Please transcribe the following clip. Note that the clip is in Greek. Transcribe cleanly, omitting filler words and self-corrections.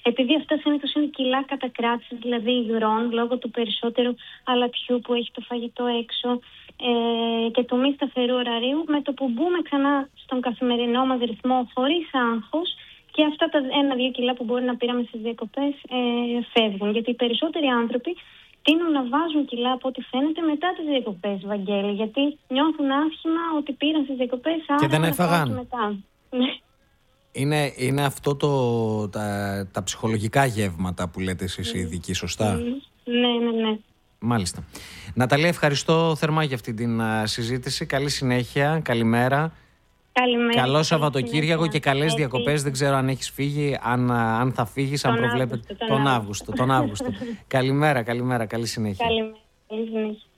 Επειδή αυτά συνήθως είναι κιλά κατακράτησης, δηλαδή υγρών, λόγω του περισσότερου αλατιού που έχει το φαγητό έξω και του μη σταθερού ωραρίου, με το που μπούμε ξανά στον καθημερινό μας ρυθμό χωρίς άγχος, και αυτά τα 1-2 κιλά που μπορεί να πήραμε στις διακοπές φεύγουν. Γιατί οι περισσότεροι άνθρωποι τείνουν να βάζουν κιλά, από ό,τι φαίνεται, μετά τις διακοπές, Βαγγέλη. Γιατί νιώθουν άσχημα ότι πήραν στις διακοπές, άρα και δεν έφαγαν. Μετά. Είναι αυτό τα ψυχολογικά γεύματα που λέτε εσείς οι ειδικοί, σωστά? Ναι. Μάλιστα. Ναταλία, ευχαριστώ θερμά για αυτή την συζήτηση. Καλή συνέχεια, καλημέρα. Καλημέρα. Καλό Σαββατοκύριακο και καλές διακοπές. Δεν ξέρω αν έχεις φύγει, αν θα φύγεις, αν προβλέπετε τον Αύγουστο. Καλημέρα, καλή συνέχεια. Καλημέρα, καλή συνέχεια.